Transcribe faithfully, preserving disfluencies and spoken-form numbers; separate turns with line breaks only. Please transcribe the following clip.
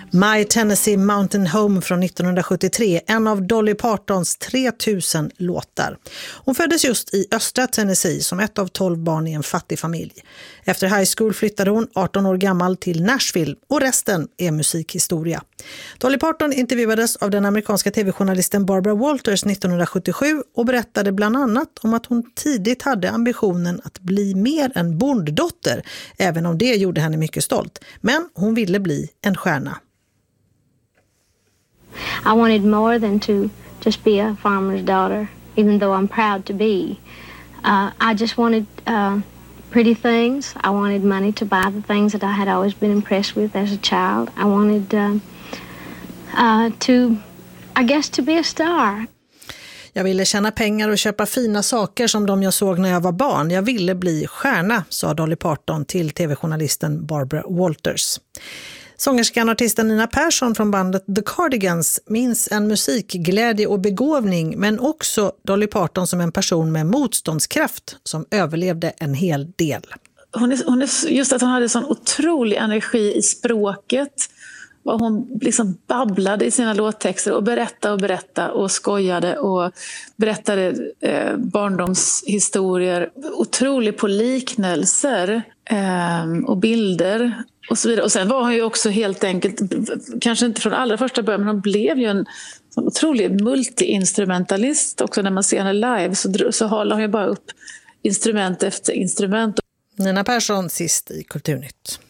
My Tennessee Mountain Home från nittonhundrasjuttiotre, en av Dolly Partons tre tusen låtar. Hon föddes just i östra Tennessee som ett av tolv barn i en fattig familj. Efter high school flyttade hon arton år gammal till Nashville och resten är musikhistoria. Dolly Parton intervjuades av den amerikanska tv-journalisten Barbara Walters nittonhundrasjuttiosju och berättade bland annat om att hon tidigt hade ambitionen att bli mer en bonddotter, även om det gjorde henne mycket stolt. Men hon ville bli en stjärna.
I wanted more than to just be a farmer's daughter, even though I'm proud to be. Uh, I just wanted uh, pretty things. I wanted money to buy the things that I had always been impressed with as a child. I wanted uh, uh, to, I guess, to be a star.
Jag ville tjäna pengar och köpa fina saker som de jag såg när jag var barn. Jag ville bli stjärna, sa Dolly Parton till tv-journalisten Barbara Walters. Sångerskan och artisten Nina Persson från bandet The Cardigans minns en musikglädje och begåvning, men också Dolly Parton som en person med motståndskraft som överlevde en hel del.
Hon är, hon är, just att hon hade sån otrolig energi i språket. Och hon liksom babblade i sina låttexter och berättade och berättade och skojade och berättade eh, barndomshistorier. Otroligt på liknelser eh, och bilder och så vidare. Och sen var hon ju också helt enkelt, kanske inte från allra första början, men hon blev ju en sån otrolig multi-instrumentalist också. När man ser henne live så, så håller hon ju bara upp instrument efter instrument.
Nina Persson sist i Kulturnytt.